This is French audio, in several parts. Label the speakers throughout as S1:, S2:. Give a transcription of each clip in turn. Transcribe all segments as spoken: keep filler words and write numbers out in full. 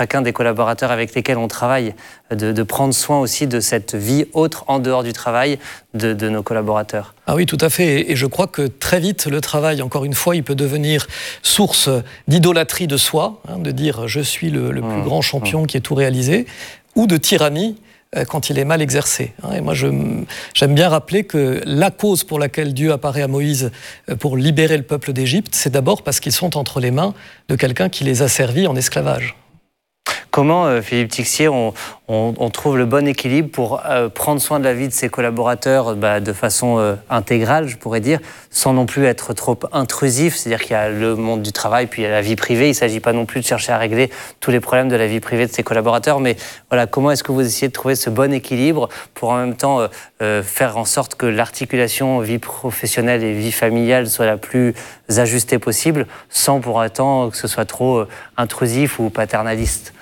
S1: chacun des collaborateurs avec lesquels on travaille, de, de prendre soin aussi de cette vie autre en dehors du travail de, de nos collaborateurs.
S2: Ah oui, tout à fait. Et je crois que très vite, le travail, encore une fois, il peut devenir source d'idolâtrie de soi, hein, de dire « je suis le, le plus mmh, grand champion mmh. qui ait tout réalisé », ou de tyrannie quand il est mal exercé. Et moi, je, j'aime bien rappeler que la cause pour laquelle Dieu apparaît à Moïse pour libérer le peuple d'Égypte, c'est d'abord parce qu'ils sont entre les mains de quelqu'un qui les a servis en esclavage.
S1: Comment, euh, Philippe Tixier, on, on, on trouve le bon équilibre pour euh, prendre soin de la vie de ses collaborateurs bah, de façon euh, intégrale, je pourrais dire, sans non plus être trop intrusif, c'est-à-dire qu'il y a le monde du travail, puis il y a la vie privée, il ne s'agit pas non plus de chercher à régler tous les problèmes de la vie privée de ses collaborateurs, mais voilà, comment est-ce que vous essayez de trouver ce bon équilibre pour en même temps euh, euh, faire en sorte que l'articulation vie professionnelle et vie familiale soit la plus ajustée possible, sans pour autant que ce soit trop euh, intrusif ou paternaliste?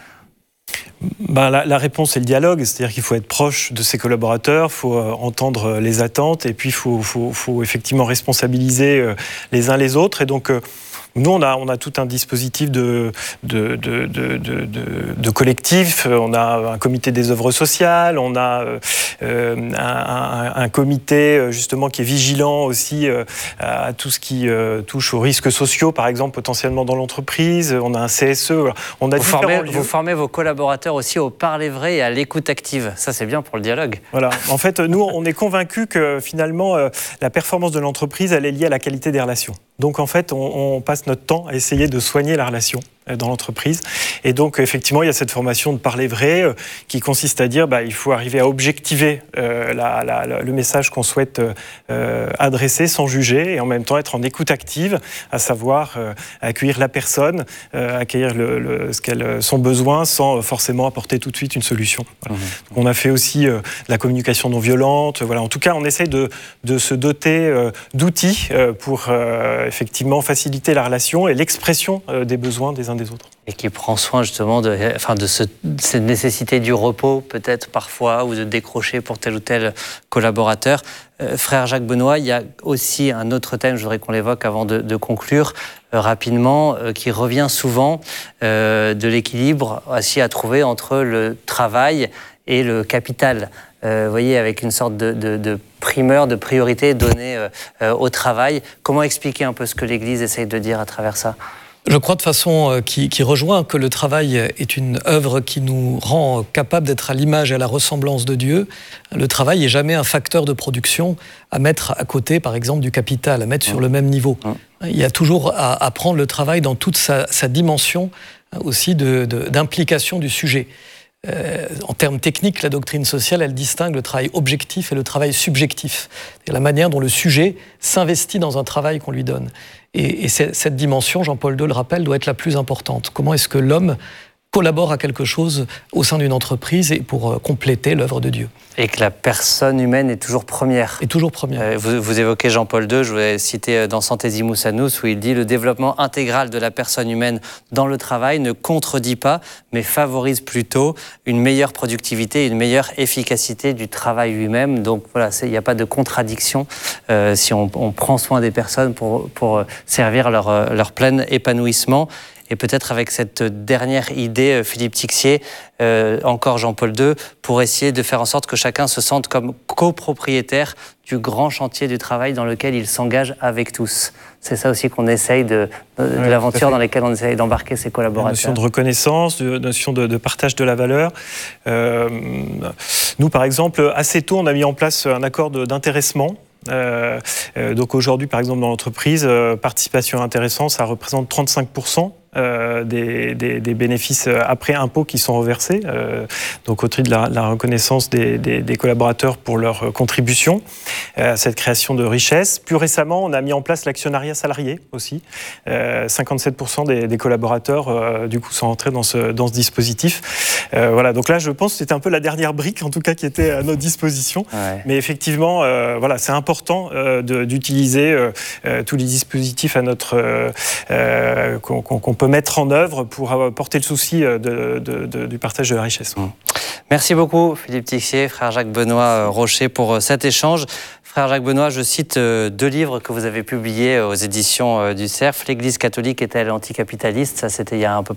S3: Ben, la, la réponse, c'est le dialogue, c'est-à-dire qu'il faut être proche de ses collaborateurs, il faut euh, entendre les attentes et puis il faut, faut, faut effectivement responsabiliser euh, les uns les autres. Et donc, euh, nous, on a, on a tout un dispositif de, de, de, de, de, de, de collectif. On a un comité des œuvres sociales, on a euh, un, un, un comité justement qui est vigilant aussi euh, à tout ce qui euh, touche aux risques sociaux, par exemple, potentiellement dans l'entreprise. On a un C S E. On a
S1: vous, formez, vous formez vos collaborateurs aussi au parler vrai et à l'écoute active. Ça, c'est bien pour le dialogue.
S3: Voilà. En fait, nous, on est convaincus que finalement, euh, la performance de l'entreprise, elle est liée à la qualité des relations. Donc, en fait, on, on passe notre temps à essayer de soigner la relation dans l'entreprise. Et donc, effectivement, il y a cette formation de parler vrai euh, qui consiste à dire bah, il faut arriver à objectiver euh, la, la, la, le message qu'on souhaite euh, adresser sans juger et en même temps être en écoute active, à savoir euh, accueillir la personne, euh, accueillir le, le, ce qu'elle, son besoin sans forcément apporter tout de suite une solution. Voilà. Mmh. Donc, on a fait aussi euh, de la communication non violente. Voilà. En tout cas, on essaie de, de se doter euh, d'outils euh, pour euh, effectivement faciliter la relation et l'expression euh, des besoins des uns des autres.
S1: Et qui prend soin justement de, enfin de ce, cette nécessité du repos peut-être parfois ou de décrocher pour tel ou tel collaborateur. Euh, frère Jacques Benoît, il y a aussi un autre thème, je voudrais qu'on l'évoque avant de, de conclure euh, rapidement, euh, qui revient souvent euh, de l'équilibre aussi à trouver entre le travail et le capital. Euh, vous voyez, avec une sorte de, de, de primeur, de priorité donnée euh, euh, au travail. Comment expliquer un peu ce que l'Église essaye de dire à travers ça ?
S2: Je crois de façon qui, qui rejoint que le travail est une œuvre qui nous rend capables d'être à l'image et à la ressemblance de Dieu. Le travail n'est jamais un facteur de production à mettre à côté, par exemple, du capital, à mettre sur le même niveau. Il y a toujours à, à prendre le travail dans toute sa, sa dimension aussi de, de, d'implication du sujet. Euh, en termes techniques, la doctrine sociale, elle distingue le travail objectif et le travail subjectif. C'est la manière dont le sujet s'investit dans un travail qu'on lui donne. Et, et cette dimension, Jean-Paul deux le rappelle, doit être la plus importante. Comment est-ce que l'homme collabore à quelque chose au sein d'une entreprise et pour compléter l'œuvre de Dieu.
S1: Et que la personne humaine est toujours première.
S2: Est toujours première.
S1: Euh, vous, vous évoquez Jean-Paul deux, je vais citer dans Centesimus Annus, où il dit « Le développement intégral de la personne humaine dans le travail ne contredit pas, mais favorise plutôt une meilleure productivité et une meilleure efficacité du travail lui-même. » Donc voilà, il n'y a pas de contradiction euh, si on, on prend soin des personnes pour, pour servir leur, leur plein épanouissement. Et peut-être avec cette dernière idée, Philippe Tixier, euh, encore Jean-Paul deux, pour essayer de faire en sorte que chacun se sente comme copropriétaire du grand chantier du travail dans lequel il s'engage avec tous. C'est ça aussi qu'on essaye de, de, de ouais, l'aventure dans laquelle on essaye d'embarquer ses collaborateurs.
S3: La notion de reconnaissance, de notion de, de partage de la valeur. Euh, nous, par exemple, assez tôt, on a mis en place un accord d'intéressement. Euh, euh, donc aujourd'hui, par exemple, dans l'entreprise, euh, participation intéressante, ça représente trente-cinq pour cent. Euh, des, des, des bénéfices après impôts qui sont reversés, euh, donc au titre de la, la reconnaissance des, des, des collaborateurs pour leur contribution à cette création de richesse. Plus récemment, on a mis en place l'actionnariat salarié aussi. Euh, cinquante-sept pour cent des, des collaborateurs euh, du coup sont entrés dans ce, dans ce dispositif. Euh, voilà, donc là, je pense que c'était un peu la dernière brique, en tout cas, qui était à notre disposition. Ouais. Mais effectivement, euh, voilà, c'est important euh, de, d'utiliser euh, euh, tous les dispositifs à notre euh, euh, qu'on, qu'on peut mettre en œuvre pour porter le souci de, de, de, du partage de la richesse.
S1: Merci beaucoup Philippe Tixier, frère Jacques Benoît Rocher pour cet échange. Frère Jacques Benoît, je cite deux livres que vous avez publiés aux éditions du Cerf. L'Église catholique est-elle anticapitaliste ? Ça, c'était il y a un peu